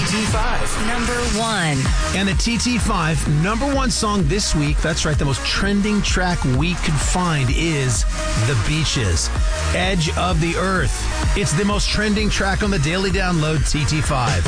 TT5. Number 1. And the TT5 number 1 song this week, that's right, the most trending track we could find is The Beaches, Edge of the Earth. It's the most trending track on the Daily Download TT5.